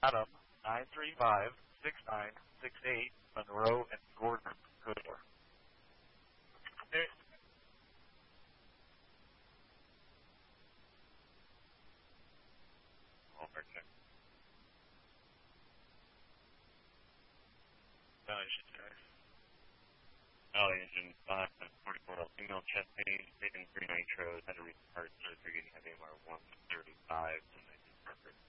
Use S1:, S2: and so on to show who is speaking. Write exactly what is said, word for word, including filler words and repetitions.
S1: Adam, nine three five, six nine six eight, Monroe and Gordon, Cooper.
S2: Hey. No, I should say. Oh, engine five, forty-four, female chest pain, taking three nitros, had to restart surgery, had A M R one thirty-five, and I did perfect.